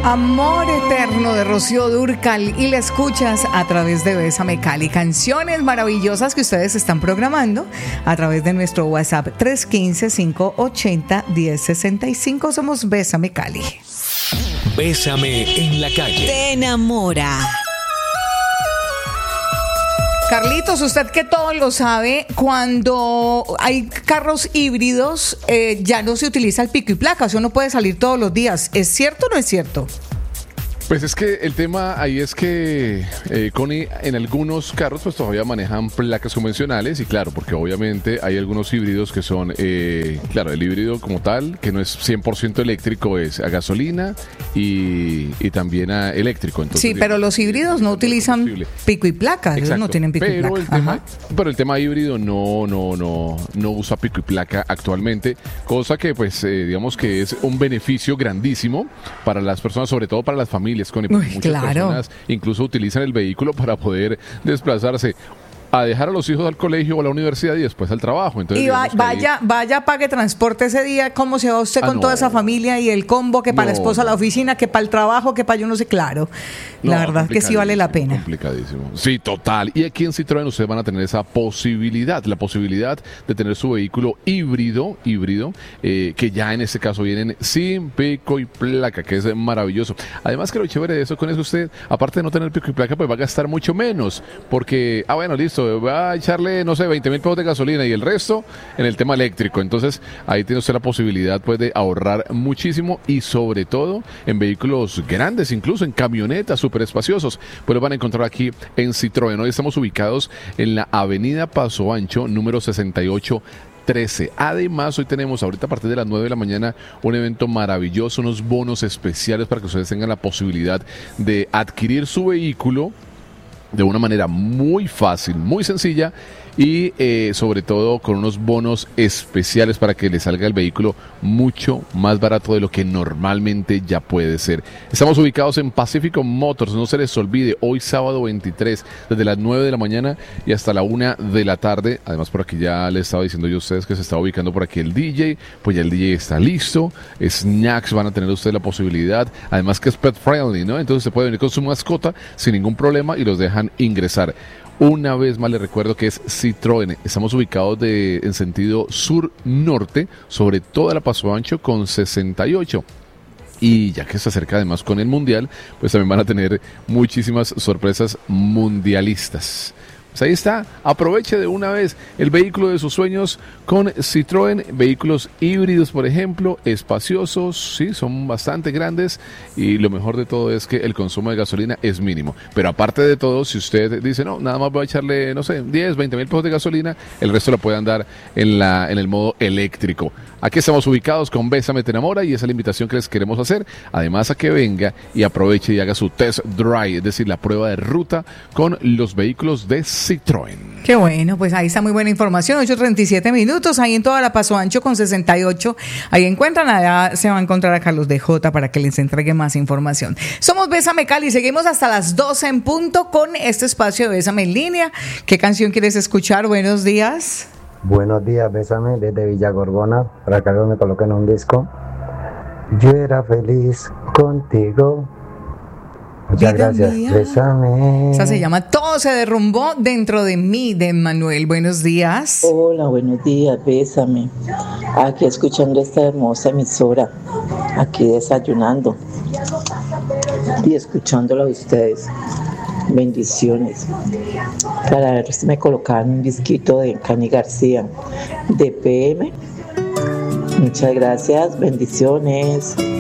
Amor Eterno de Rocío Dúrcal y la escuchas a través de Bésame Cali. Canciones maravillosas que ustedes están programando a través de nuestro WhatsApp 315-580-1065. Somos Bésame Cali. Bésame en la calle. Te enamora. Carlitos, usted que todo lo sabe, cuando hay carros híbridos ya no se utiliza el pico y placa, o sea, uno puede salir todos los días. ¿Es cierto o no es cierto? Pues es que el tema ahí es que, Connie, en algunos carros pues todavía manejan placas convencionales y claro, porque obviamente hay algunos híbridos que son, claro, el híbrido como tal, que no es 100% eléctrico, es a gasolina y también a eléctrico. Entonces, sí, pero los híbridos no utilizan pico y placa, ellos no tienen pico y placa. Pero el tema híbrido no usa pico y placa actualmente, cosa que pues digamos que es un beneficio grandísimo para las personas, sobre todo para las familias. Muchas personas incluso utilizan el vehículo para poder desplazarse a dejar a los hijos al colegio o a la universidad y después al trabajo. Entonces, y vaya, pague transporte ese día. ¿Cómo se va usted con toda esa familia y el combo que para la esposa a la oficina, que para el trabajo, que para yo no sé? Claro, la verdad que sí vale la pena. Complicadísimo. Sí, total. Y aquí en Citroën ustedes van a tener esa posibilidad, la posibilidad de tener su vehículo híbrido, que ya en este caso vienen sin pico y placa, que es maravilloso. Además que lo chévere de eso, con eso usted, aparte de no tener pico y placa, pues va a gastar mucho menos, porque, bueno, listo, va a echarle, no sé, 20,000 pesos de gasolina y el resto en el tema eléctrico. Entonces, ahí tiene usted la posibilidad pues de ahorrar muchísimo y sobre todo en vehículos grandes, incluso en camionetas súper espaciosos. Pues lo van a encontrar aquí en Citroën. Hoy estamos ubicados en la avenida Paso Ancho, número 6813. Además, hoy tenemos ahorita a partir de las 9 de la mañana un evento maravilloso, unos bonos especiales para que ustedes tengan la posibilidad de adquirir su vehículo de una manera muy fácil, muy sencilla y sobre todo con unos bonos especiales para que le salga el vehículo mucho más barato de lo que normalmente ya puede ser. Estamos ubicados en Pacífico Motors, no se les olvide, hoy sábado 23, desde las 9 de la mañana y hasta la 1 de la tarde. Además, por aquí ya les estaba diciendo yo a ustedes que se está ubicando por aquí el DJ, pues ya el DJ está listo, snacks van a tener ustedes la posibilidad, además que es pet friendly, ¿no? Entonces se puede venir con su mascota sin ningún problema y los dejan ingresar. Una vez más les recuerdo que es Citroën. Estamos ubicados en sentido sur-norte, sobre toda la Paso Ancho con 68. Y ya que se acerca además con el Mundial, pues también van a tener muchísimas sorpresas mundialistas. Pues ahí está, aproveche de una vez el vehículo de sus sueños con Citroën, vehículos híbridos por ejemplo, espaciosos, sí, son bastante grandes y lo mejor de todo es que el consumo de gasolina es mínimo. Pero aparte de todo, si usted dice, no, nada más voy a echarle, no sé, 10, 20,000 pesos de gasolina, el resto lo puede andar en el modo eléctrico. Aquí estamos ubicados con Bésame Te Enamora y esa es la invitación que les queremos hacer, además a que venga y aproveche y haga su test drive, es decir, la prueba de ruta con los vehículos de Citroën. Qué bueno, pues ahí está muy buena información, 8:37, ahí en toda la Paso Ancho con 68, ahí encuentran, allá se va a encontrar a Carlos DJ para que les entregue más información. Somos Bésame Cali, seguimos hasta las 12 en punto con este espacio de Bésame en línea. ¿Qué canción quieres escuchar? Buenos días. Buenos días, Bésame desde Villa Gorgona, para que algo me coloquen un disco. Yo era feliz contigo. Muchas gracias, mía. Bésame. Esa se llama Todo se derrumbó dentro de mí, de Manuel. Buenos días. Hola, buenos días, Bésame. Aquí escuchando esta hermosa emisora, aquí desayunando y escuchándolo a ustedes. Bendiciones. Para ver si me colocaban un disquito de Cani García, de PM. Muchas gracias, bendiciones.